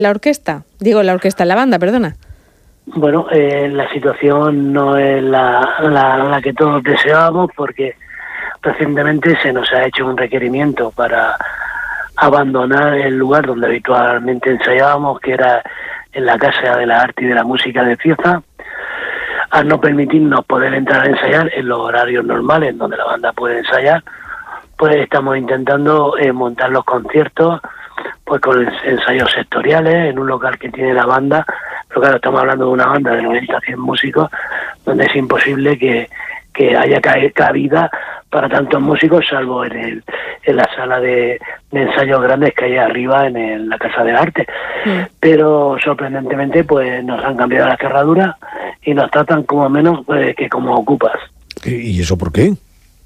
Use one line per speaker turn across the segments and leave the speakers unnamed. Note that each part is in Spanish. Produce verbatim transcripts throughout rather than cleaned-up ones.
la orquesta, digo la orquesta, la banda, perdona.
Bueno, eh, la situación no es la, la, la que todos deseábamos, porque recientemente se nos ha hecho un requerimiento para abandonar el lugar donde habitualmente ensayábamos, que era en la Casa de la Arte y de la Música de Cieza, al no permitirnos poder entrar a ensayar en los horarios normales donde la banda puede ensayar. Pues estamos intentando eh, montar los conciertos pues con ensayos sectoriales en un local que tiene la banda, pero claro, estamos hablando de una banda de noventa a cien músicos, donde es imposible que, que haya cabida para tantos músicos, salvo en el en la sala de, de ensayos grandes que hay arriba en el, la Casa del Arte. Sí. Pero sorprendentemente pues nos han cambiado la cerradura y nos tratan como menos pues, que como ocupas.
¿Y eso por qué?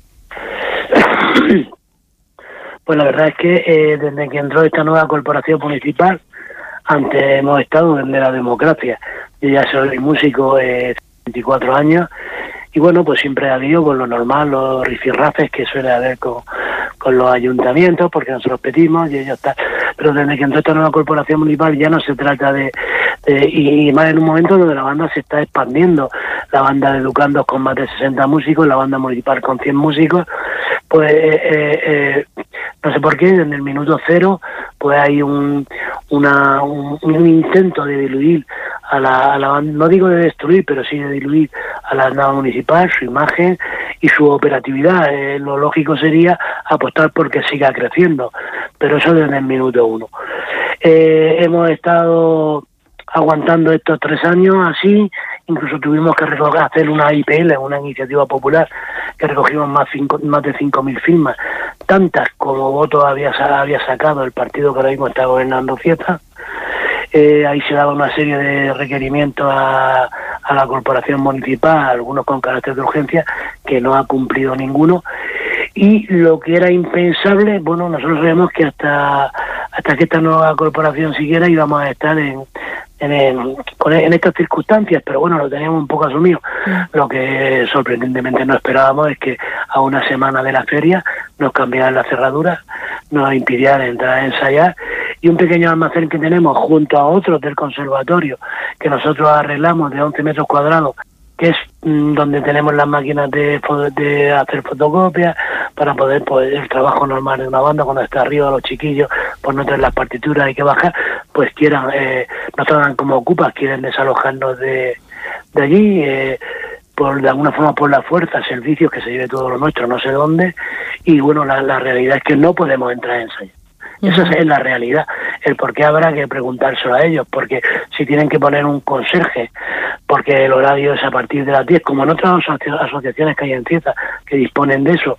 Pues la verdad es que eh, desde que entró esta nueva corporación municipal, antes hemos estado en la democracia. Yo ya soy músico, eh, veinticuatro años, y bueno, pues siempre ha habido con lo normal, los rifirrafes que suele haber con, con los ayuntamientos, porque nosotros pedimos y ellos están. Pero desde que entró esta nueva corporación municipal ya no se trata de... de y, y más en un momento donde la banda se está expandiendo, la banda de educandos con más de sesenta músicos, la banda municipal con cien músicos, pues eh, eh, no sé por qué, en el minuto cero pues hay un, una, un, un intento de diluir a la, a la banda, no digo de destruir, pero sí de diluir a la banda municipal, su imagen y su operatividad. Eh, lo lógico sería apostar porque siga creciendo, pero eso desde el minuto uno. Eh, hemos estado aguantando estos tres años así, incluso tuvimos que recoger, hacer una I P L, una iniciativa popular, que recogimos más, cinco, más de cinco mil firmas, tantas como votos había, había sacado el partido que ahora mismo está gobernando Cieza. Eh, ahí se daba una serie de requerimientos a, a la corporación municipal, algunos con carácter de urgencia, que no ha cumplido ninguno. Y lo que era impensable, bueno, nosotros sabemos que hasta hasta que esta nueva corporación siguiera íbamos a estar en en, en, en estas circunstancias, pero bueno, lo teníamos un poco asumido. Mm. Lo que sorprendentemente no esperábamos es que a una semana de la feria nos cambiaran la cerradura, nos impidieran entrar a ensayar, y un pequeño almacén que tenemos junto a otros del conservatorio, que nosotros arreglamos de once metros cuadrados, que es mmm, donde tenemos las máquinas de, de hacer fotocopias para poder pues, el trabajo normal de una banda, cuando está arriba los chiquillos, pues no tener las partituras, hay que bajar, pues quieran, eh, nos tratan como ocupas, quieren desalojarnos de, de allí, eh, por de alguna forma por la fuerza, servicios, que se lleve todo lo nuestro, no sé dónde, y bueno, la, la realidad es que no podemos entrar a ensayar. Esa es la realidad. El por qué habrá que preguntárselo a ellos, porque si tienen que poner un conserje, porque el horario es a partir de las diez, como en otras aso- asociaciones que hay en Cieza que disponen de eso,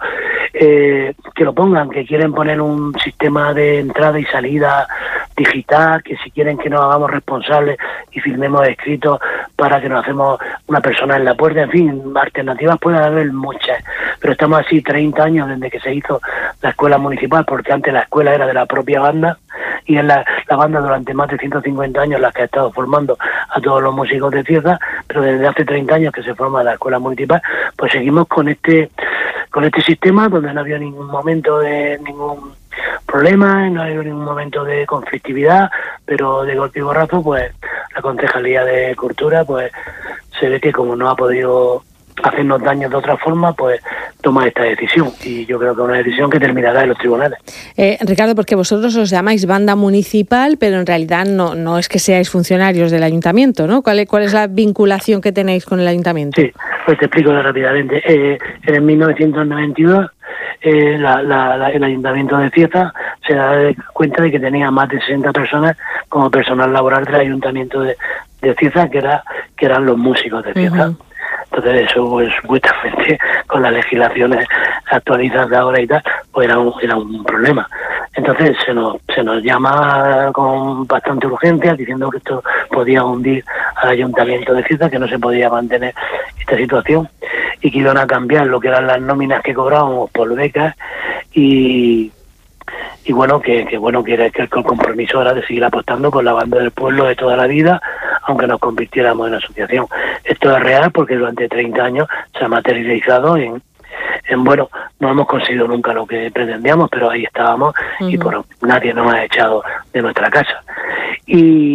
eh, que lo pongan, que quieren poner un sistema de entrada y salida digital, que si quieren que nos hagamos responsables y firmemos escritos para que nos hacemos una persona en la puerta, en fin, alternativas puede haber muchas, pero estamos así treinta años desde que se hizo la escuela municipal, porque antes la escuela era de la propia banda, y es la, la banda durante más de ciento cincuenta años la que ha estado formando a todos los músicos de Cieza, pero desde hace treinta años que se forma la escuela municipal, pues seguimos con este con este sistema donde no había ningún momento de ningún problema, no había ningún momento de conflictividad, pero de golpe y borrazo, pues la Concejalía de Cultura pues se ve que como no ha podido hacernos daño de otra forma, pues toma esta decisión, y yo creo que es una decisión que terminará en los tribunales.
Eh, Ricardo, porque vosotros os llamáis banda municipal, pero en realidad no no es que seáis funcionarios del ayuntamiento, ¿no? ¿Cuál es, cuál es la vinculación que tenéis con el ayuntamiento?
Sí, pues te explico rápidamente. Eh, en mil novecientos noventa y dos eh, la, la, la, el ayuntamiento de Cieza se da cuenta de que tenía más de sesenta personas como personal laboral del ayuntamiento de, de Cieza, que era que eran los músicos de Cieza. Uh-huh. Entonces eso, pues, supuestamente, con las legislaciones actualizadas de ahora y tal, pues era un, era un problema. Entonces se nos se nos llama con bastante urgencia, diciendo que esto podía hundir al ayuntamiento de Cieza, que no se podía mantener esta situación, y que iban a cambiar lo que eran las nóminas que cobrábamos por becas, y y bueno, que, que bueno que, era, que el compromiso era de seguir apostando por la banda del pueblo de toda la vida, aunque nos convirtiéramos en asociación. Esto es real porque durante treinta años se ha materializado en, en bueno, no hemos conseguido nunca lo que pretendíamos, pero ahí estábamos uh-huh. y por nadie nos ha echado de nuestra casa. Y